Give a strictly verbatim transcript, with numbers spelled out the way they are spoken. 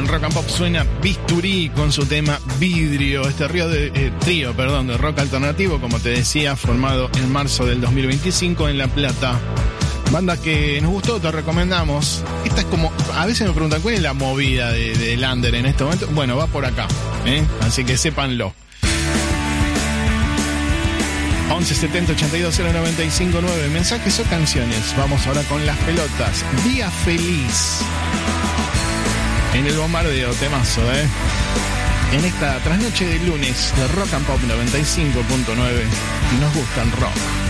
Rock and Pop suena Bisturí con su tema Vidrio, este río de, eh, trío perdón, de rock alternativo, como te decía, formado en marzo del dos mil veinticinco en La Plata. Banda que nos gustó, te recomendamos. Esta es como, a veces me preguntan, ¿cuál es la movida de, de Lander en este momento? Bueno, va por acá, ¿eh? Así que sépanlo. once setenta ochenta y dos cero noventa y cinco nueve, mensajes o canciones. Vamos ahora con Las Pelotas, Día Feliz. En el bombardeo, temazo, ¿eh? En esta trasnoche de lunes de Rock and Pop noventa y cinco punto nueve, nos gusta el rock.